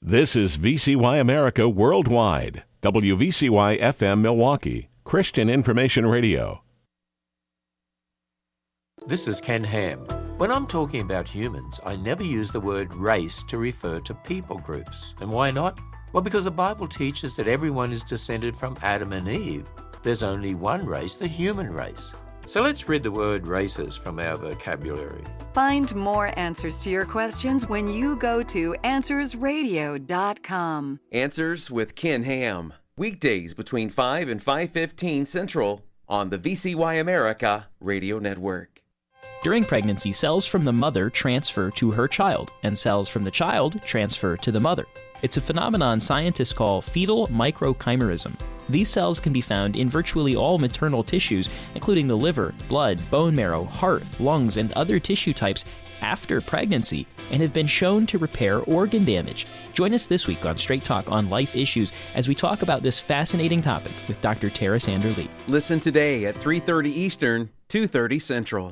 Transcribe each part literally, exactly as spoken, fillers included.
This is V C Y America Worldwide, W V C Y F M Milwaukee, Christian Information Radio. This is Ken Ham. When I'm talking about humans, I never use the word race to refer to people groups. And why not? Well, because the Bible teaches that everyone is descended from Adam and Eve. There's only one race, the human race. So let's rid the word races from our vocabulary. Find more answers to your questions when you go to answers radio dot com. Answers with Ken Ham. Weekdays between five and five fifteen Central on the V C Y America Radio Network. During pregnancy, cells from the mother transfer to her child, and cells from the child transfer to the mother. It's a phenomenon scientists call fetal microchimerism. These cells can be found in virtually all maternal tissues, including the liver, blood, bone marrow, heart, lungs, and other tissue types after pregnancy, and have been shown to repair organ damage. Join us this week on Straight Talk on Life Issues as we talk about this fascinating topic with Doctor Tara Sander-Lee. Listen today at three thirty Eastern, two thirty Central.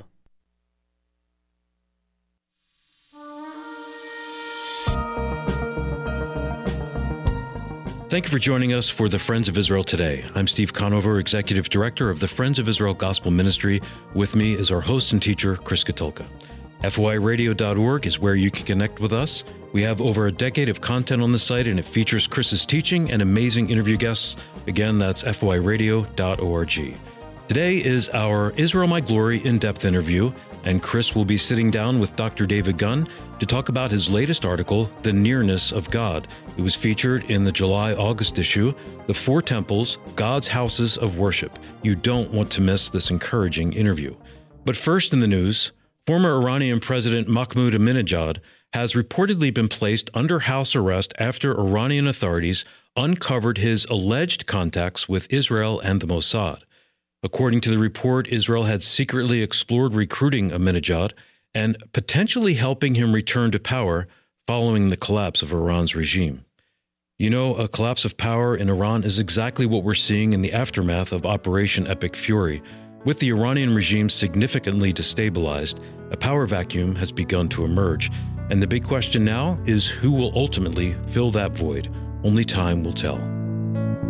Thank you for joining us for the Friends of Israel Today. I'm Steve Conover, Executive Director of the Friends of Israel Gospel Ministry. With me is our host and teacher, Chris Katulka. F Y radio dot org is where you can connect with us. We have over a decade of content on the site, and it features Chris's teaching and amazing interview guests. Again, that's F Y radio dot org. Today is our Israel My Glory in-depth interview, and Chris will be sitting down with Doctor David Gunn to talk about his latest article, The Nearness of God. It was featured in the July-August issue, The Four Temples, God's Houses of Worship. You don't want to miss this encouraging interview. But first in the news, former Iranian President Mahmoud Ahmadinejad has reportedly been placed under house arrest after Iranian authorities uncovered his alleged contacts with Israel and the Mossad. According to the report, Israel had secretly explored recruiting Ahmadinejad and potentially helping him return to power following the collapse of Iran's regime. You know, a collapse of power in Iran is exactly what we're seeing in the aftermath of Operation Epic Fury. With the Iranian regime significantly destabilized, a power vacuum has begun to emerge. And the big question now is who will ultimately fill that void? Only time will tell.